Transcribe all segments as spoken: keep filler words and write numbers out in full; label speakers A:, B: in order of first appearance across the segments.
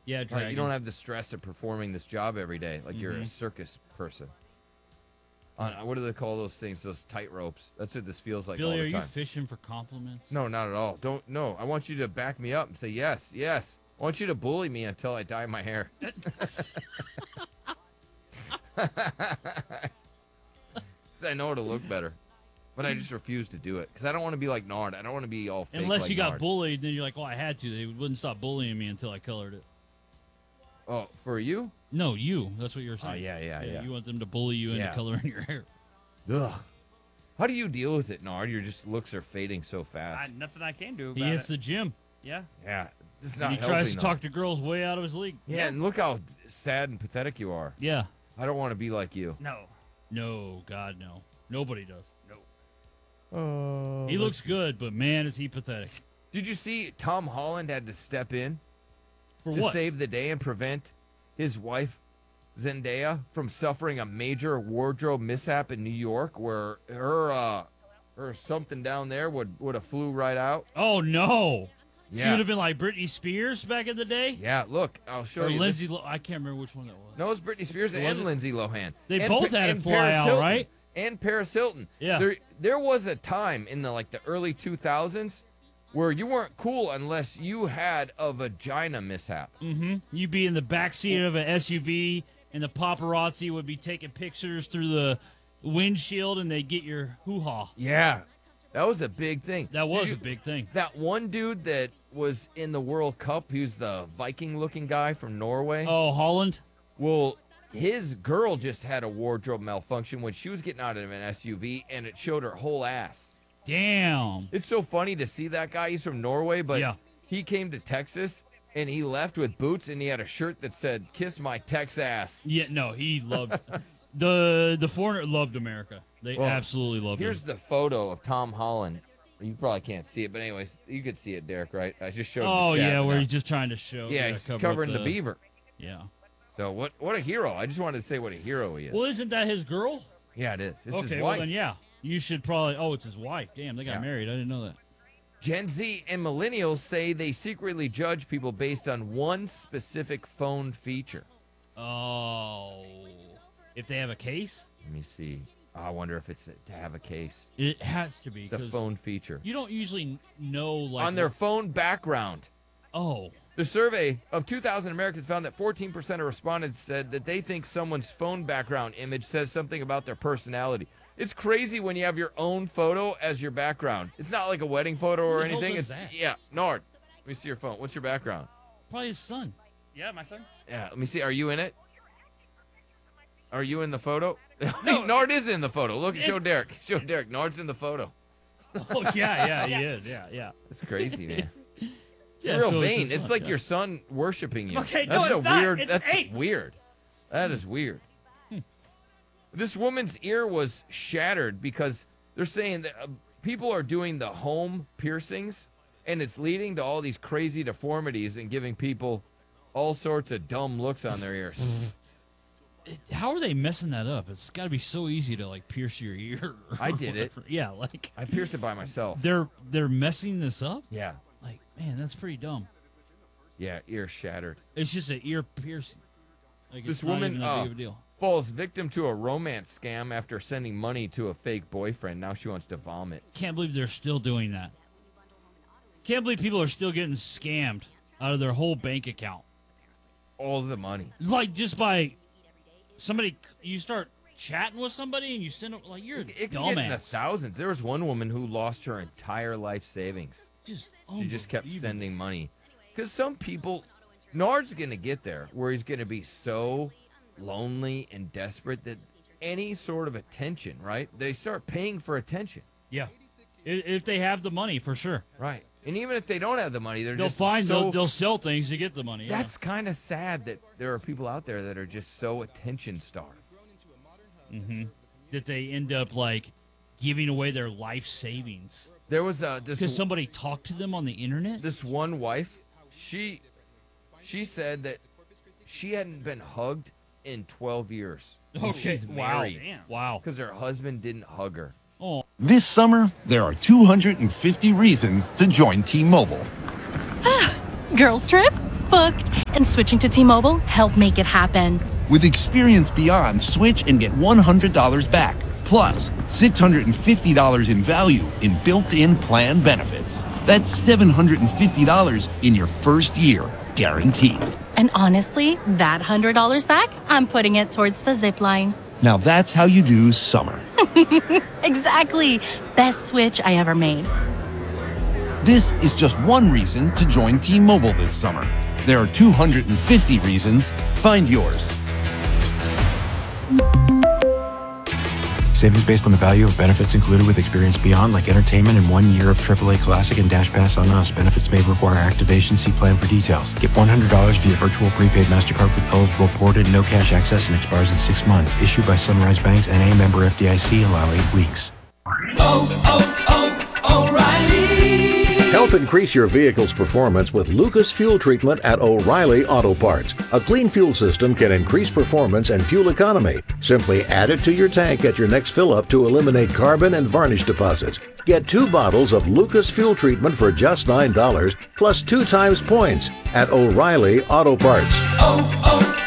A: Yeah,
B: Right,
A: dragging.
B: you don't have the stress of performing this job every day like you're a
A: Mhm.
B: circus person. On what do they call those things? Those tight ropes. That's what this feels like
A: Billy,
B: all
A: are
B: the
A: you
B: time.
A: fishing for compliments?
B: No, not at all. Don't no. I want you to back me up and say yes, yes. I want you to bully me until I dye my hair. I know it'll look better, but I just refuse to do it because I don't want to be like Nard. I don't want to be all fake.
A: Unless
B: like
A: you got
B: Nard.
A: bullied, then you're like, well, I had to. They wouldn't stop bullying me until I colored it.
B: Oh, for you?
A: No, you. That's what you're saying.
B: Oh, yeah, yeah, yeah.
A: You want them to bully you into
B: Yeah.
A: coloring your hair.
B: Ugh. How do you deal with it, Nard? Your just looks are fading so
C: I,
B: fast.
C: nothing I can do about
A: He hits
C: it.
A: the gym.
C: Yeah.
B: Yeah, it's
A: And
B: not
A: he
B: helping.
A: tries to
B: though.
A: talk to girls way out of his league.
B: Yeah, and look how sad and pathetic you are.
A: Yeah.
B: I don't want to be like you.
C: No.
A: No, God, no. Nobody does.
C: No.
B: Oh.
A: He looks good, but man, is he pathetic.
B: Did you see Tom Holland had to step in
A: For
B: to
A: what?
B: save the day and prevent his wife Zendaya from suffering a major wardrobe mishap in New York, where her uh, her something down there would would have flew right out?
A: Oh, no. She
B: Yeah.
A: would have been like Britney Spears back in the day?
B: Yeah, look, I'll show
A: or
B: you.
A: Lindsay
B: this.
A: Lo- I can't remember which one that was.
B: No, it's Britney Spears
A: Was
B: and
A: it?
B: Lindsay Lohan.
A: They
B: And
A: both
B: Pa-
A: had to
B: and
A: fly
B: Paris
A: out,
B: Hilton.
A: right?
B: And Paris Hilton.
A: Yeah.
B: There, there was a time in the like the early two thousands where you weren't cool unless you had a vagina mishap.
A: Mm-hmm. You'd be in the backseat of an S U V, and the paparazzi would be taking pictures through the windshield, and they'd get your hoo-ha.
B: Yeah, that was a big thing.
A: That was
B: Did you-
A: a big thing.
B: That one dude that was in the World Cup, he was the Viking-looking guy from Norway.
A: Oh, Holland?
B: Well, his girl just had a wardrobe malfunction when she was getting out of an S U V, and it showed her whole ass.
A: Damn.
B: It's so funny to see that guy. He's from Norway, but
A: Yeah.
B: he came to Texas, and he left with boots, and he had a shirt that said, "Kiss my Tex ass."
A: Yeah, no, he loved the the foreigner loved America. They
B: Well,
A: absolutely loved
B: Here's
A: it.
B: the photo of Tom Holland. You probably can't see it, but anyways, you could see it, Derek, right? I just showed
A: Oh
B: the chat
A: yeah,
B: and
A: where
B: that.
A: he's just trying to show.
B: Yeah, he's
A: cover up
B: covering the, beaver.
A: Yeah.
B: So what what a hero. I just wanted to say what a hero he is.
A: Well, isn't that his girl?
B: Yeah, it is. It's
A: okay,
B: his
A: well
B: wife.
A: then yeah, you should probably. Oh, it's his wife. Damn, they got
B: Yeah.
A: married. I didn't know that.
B: Gen Z and millennials say they secretly judge people based on one specific phone feature.
A: Oh, if they have a case,
B: Let me see. Oh, I wonder if it's to have a case.
A: it has to be.
B: It's a
A: 'cause
B: phone feature.
A: You don't usually know like
B: On their phone background.
A: Oh,
B: The survey of two thousand Americans found that fourteen percent of respondents said that they think someone's phone background image says something about their personality. It's crazy when you have your own photo as your background. It's not like a wedding photo or
A: Who the hell
B: anything.
A: does
B: It's
A: that?
B: yeah, Nard. Let me see your phone. What's your background?
A: probably his son.
C: Yeah, my son.
B: Yeah, let me see. Are you in it? Are you in the photo? No, Nard is in the photo. Look, show Derek. Show Derek. Nard's in the photo.
A: Oh yeah, yeah, he is. Yeah, yeah.
B: It's crazy, man. It's
A: Yeah,
B: real
A: so it's
B: vain.
A: his
B: It's
A: son,
B: like
A: yeah.
B: your son worshiping you.
C: Okay, no,
B: that's a
C: it's not.
B: weird.
C: It's
B: that's
C: eight.
B: weird. That is weird. This woman's ear was shattered because they're saying that uh, people are doing the home piercings, and it's leading to all these crazy deformities and giving people all sorts of dumb looks on their ears.
A: It- how are they messing that up? It's got to be so easy to like pierce your ear. or
B: I did it.
A: whatever. Yeah, like
B: I pierced it by myself.
A: they're they're messing this up.
B: Yeah.
A: Like, man, that's pretty dumb.
B: Yeah, ear shattered.
A: It's just an ear piercing. Like,
B: This
A: it's not
B: woman
A: even that
B: uh,
A: big of a deal.
B: falls victim to a romance scam after sending money to a fake boyfriend. Now she wants to vomit.
A: Can't believe they're still doing that. Can't believe people are still getting scammed out of their whole bank account.
B: All of the money.
A: Like just by somebody, you start chatting with somebody and you send them like you're a
B: It can get in the
A: dumbass.
B: thousands. There was one woman who lost her entire life savings.
A: Just
B: She just kept
A: unbelievable.
B: sending money. Because some people, Nard's going to get there where he's going to be so lonely and desperate that any sort of attention, right? They start paying for attention.
A: Yeah, if, if they have the money for sure,
B: Right. And even if they don't have the money, they're
A: they'll
B: just
A: find
B: so,
A: they'll, they'll sell things to get the money. yeah.
B: That's kind of sad that there are people out there that are just so attention starved.
A: Mm-hmm. That they end up like giving away their life savings
B: There was uh, this
A: because somebody talked to them on the internet.
B: this one wife, she she said that she hadn't been hugged in twelve years.
A: Okay,
B: She's
A: wow.
B: married.
C: Damn.
A: Wow.
B: Because her husband didn't hug her.
A: Oh,
D: This summer, there are two hundred fifty reasons to join T-Mobile.
E: Girls trip booked.
C: And switching to T-Mobile helped make it happen.
D: With Experience Beyond, switch and get one hundred dollars back, plus six hundred fifty dollars in value in built-in plan benefits. That's seven hundred fifty dollars in your first year, guaranteed.
C: And honestly, that one hundred dollars back, I'm putting it towards the zip line.
D: Now that's how you do summer.
C: Exactly. Best switch I ever made.
D: This is just one reason to join T-Mobile this summer. There are two hundred fifty reasons. Find yours.
E: Savings based on the value of benefits included with Experience Beyond, like entertainment and one year of triple A Classic and Dash Pass on Us. Benefits may require activation. See plan for details. Get one hundred dollars via virtual prepaid MasterCard with eligible ported, no cash access, and expires in six months. Issued by Sunrise Banks, N A member F D I C. Allow eight weeks.
F: Oh, oh, oh, O'Reilly!
G: Help increase your vehicle's performance with Lucas Fuel Treatment at O'Reilly Auto Parts. A clean fuel system can increase performance and fuel economy. Simply add it to your tank at your next fill-up to eliminate carbon and varnish deposits. Get two bottles of Lucas Fuel Treatment for just nine dollars, plus two times points at O'Reilly Auto Parts.
F: Oh,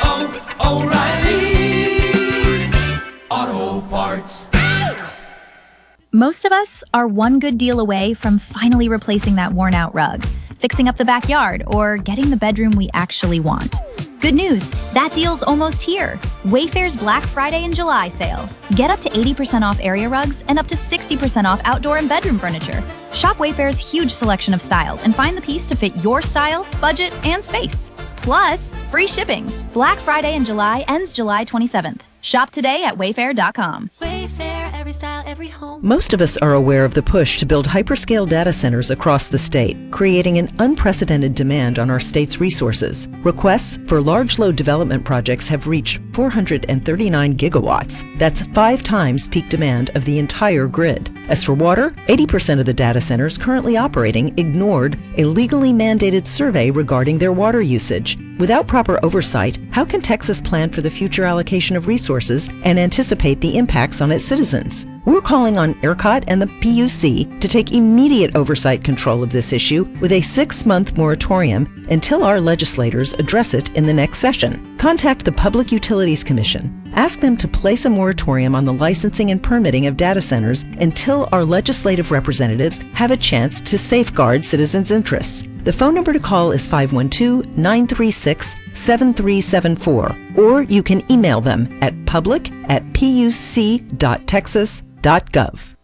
F: oh, oh, O'Reilly Auto Parts.
H: Most of us are one good deal away from finally replacing that worn-out rug, fixing up the backyard, or getting the bedroom we actually want. Good news, that deal's almost here. Wayfair's Black Friday and July sale. Get up to eighty percent off area rugs and up to sixty percent off outdoor and bedroom furniture. Shop Wayfair's huge selection of styles and find the piece to fit your style, budget, and space. Plus, free shipping. Black Friday in July ends July twenty-seventh. Shop today at wayfair dot com.
I: Wayfair, every style, every home.
J: Most of us are aware of the push to build hyperscale data centers across the state, creating an unprecedented demand on our state's resources. Requests for large load development projects have reached four hundred thirty-nine gigawatts. That's five times peak demand of the entire grid. As for water, eighty percent of the data centers currently operating ignored a legally mandated survey regarding their water usage. Without proper oversight, how can Texas plan for the future allocation of resources and anticipate the impacts on its citizens? We're calling on ERCOT and the P U C to take immediate oversight control of this issue with a six-month moratorium until our legislators address it in the next session. Contact the Public Utilities Commission. Ask them to place a moratorium on the licensing and permitting of data centers until our legislative representatives have a chance to safeguard citizens' interests. The phone number to call is five one two, nine three six, seven three seven four, or you can email them at public at puc dot texas dot gov.